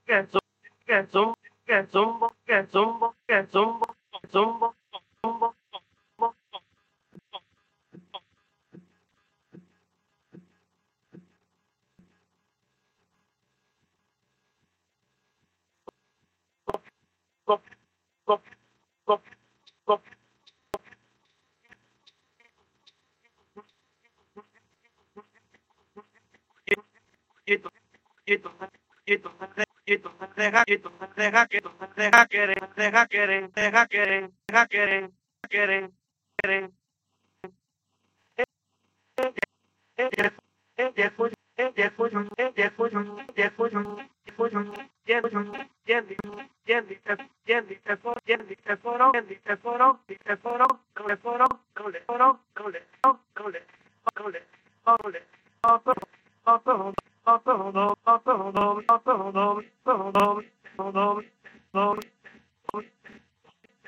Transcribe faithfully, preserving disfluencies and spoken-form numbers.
deja que deja que deja que deja que deja que deja que quiere quiere depois depois depois depois depois